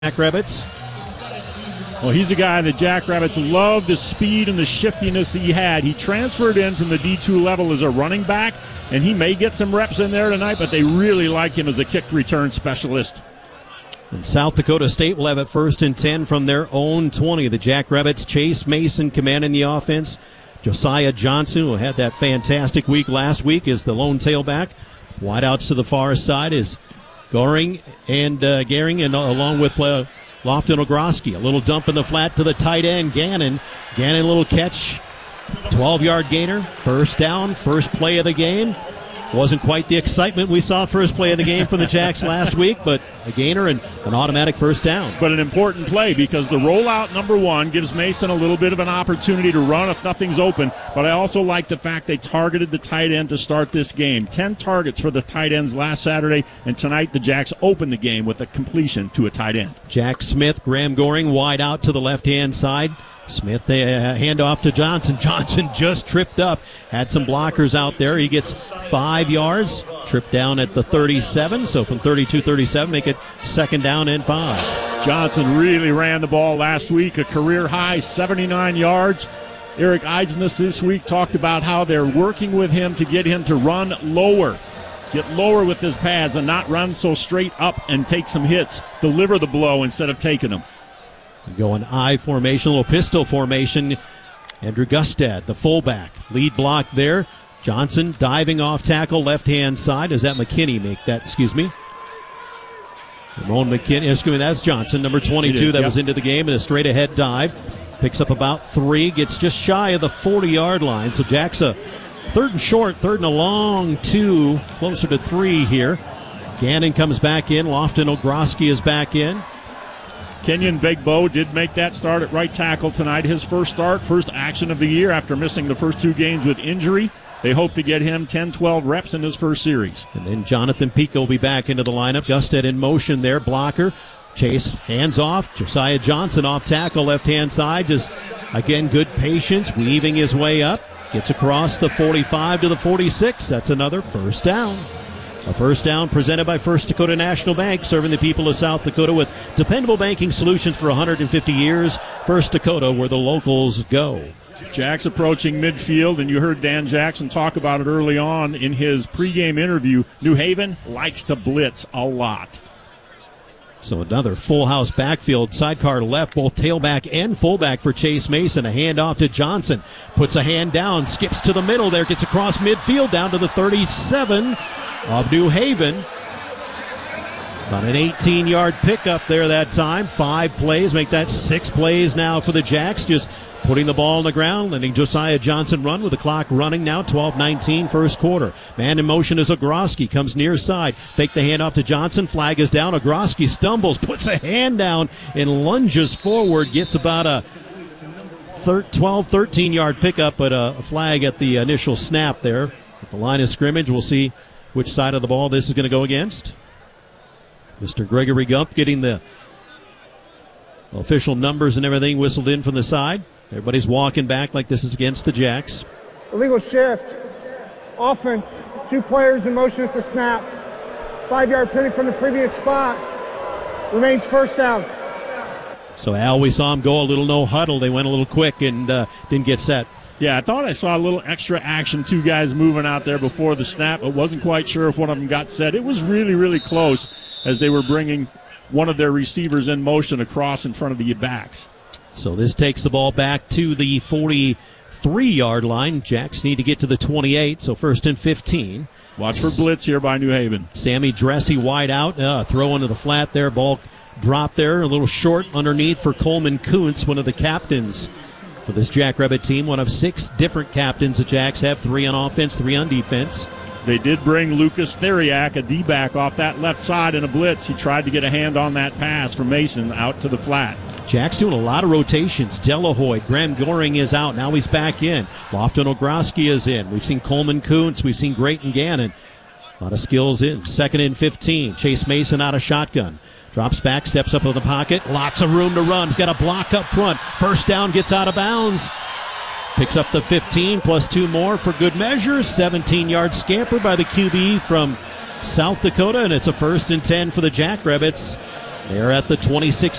Jackrabbits. Well, he's a guy the Jackrabbits love, the speed and the shiftiness that he had. He transferred in from the D2 level as a running back, and he may get some reps in there tonight, but they really like him as a kick return specialist. And South Dakota State will have it 1st and 10 from their own 20. The Jackrabbits, Chase Mason commanding the offense. Josiah Johnson, who had that fantastic week last week, is the lone tailback. Wideouts to the far side is Goring and Gehring, and along with Lofton Ogroski. A little dump in the flat to the tight end, Gannon. Gannon, a little catch, 12-yard gainer. First down, first play of the game. Wasn't quite the excitement we saw first play of the game from the Jacks last week, but a gainer and an automatic first down. But an important play because the rollout number one gives Mason a little bit of an opportunity to run if nothing's open. But I also like the fact they targeted the tight end to start this game. 10 targets for the tight ends last Saturday, and tonight the Jacks open the game with a completion to a tight end. Jack Smith, Graham Goring wide out to the left-hand side. Smith, hand off to Johnson. Johnson just tripped up. Had some blockers out there. He gets 5 yards. Tripped down at the 37. So from 32-37, make it 2nd down and 5. Johnson really ran the ball last week. A career high 79 yards. Eric Eidsness this week talked about how they're working with him to get him to run lower. Get lower with his pads and not run so straight up and take some hits. Deliver the blow instead of taking them. Going I formation, a little pistol formation. Andrew Gustad, the fullback. Lead block there. Johnson diving off tackle, left-hand side. Does that McKinney make that? Excuse me. Ramon McKinney, that's Johnson, number 22, that was into the game, and a straight-ahead dive. Picks up about 3, gets just shy of the 40-yard line. So Jack's a 3rd and short, 3rd and a long 2, closer to 3 here. Gannon comes back in. Lofton Ogroski is back in. Kenyon Begbo did make that start at right tackle tonight. His first start, first action of the year after missing the first 2 games with injury. They hope to get him 10-12 reps in his first series. And then Jonathan Pico will be back into the lineup. Gustad in motion there, blocker. Chase, hands off. Josiah Johnson off tackle, left-hand side. Just, again, good patience, weaving his way up. Gets across the 45 to the 46. That's another first down. A first down presented by First Dakota National Bank, serving the people of South Dakota with dependable banking solutions for 150 years. First Dakota, where the locals go. Jacks approaching midfield, and you heard Dan Jackson talk about it early on in his pregame interview. New Haven likes to blitz a lot. So another full house backfield, sidecar left, both tailback and fullback for Chase Mason. A handoff to Johnson, puts a hand down, skips to the middle there, gets across midfield down to the 37 of New Haven. About an 18-yard pickup there that time. 5 plays, make that 6 plays now for the Jacks. Just putting the ball on the ground, letting Josiah Johnson run with the clock running now. 12-19 first quarter. Man in motion is Ogroski, comes near side. Fake the handoff to Johnson. Flag is down. Ogroski stumbles, puts a hand down, and lunges forward. Gets about a 12, 13-yard pickup, but a flag at the initial snap there. At the line of scrimmage, we'll see which side of the ball this is going to go against. Mr. Gregory Gump getting the official numbers and everything whistled in from the side. Everybody's walking back like this is against the Jacks. Illegal shift. Offense. 2 players in motion at the snap. 5-yard penalty from the previous spot. Remains first down. So Al, we saw him go a little no huddle. They went a little quick and didn't get set. Yeah, I thought I saw a little extra action. 2 guys moving out there before the snap. I wasn't quite sure if one of them got set. It was really, really close as they were bringing one of their receivers in motion across in front of the backs. So this takes the ball back to the 43-yard line. Jacks need to get to the 28, so 1st and 15. Watch for blitz here by New Haven. Sammy Dressy wide out. Throw into the flat there. Ball dropped there. A little short underneath for Coleman Kuntz, one of the captains for this Jackrabbit team. One of 6 different captains the Jacks have. 3 on offense, 3 on defense. They did bring Lucas Theriak, a D-back, off that left side in a blitz. He tried to get a hand on that pass from Mason out to the flat. Jack's doing a lot of rotations. Delahoy, Graham Goring is out. Now he's back in. Lofton Ogroski is in. We've seen Coleman Kuntz. We've seen Grayton Gannon. A lot of skills in. 2nd and 15. Chase Mason out of shotgun. Drops back, steps up in the pocket. Lots of room to run. He's got a block up front. First down, gets out of bounds. Picks up the 15 plus 2 more for good measure. 17-yard scamper by the QB from South Dakota, and it's a 1st and 10 for the Jackrabbits They're at the 26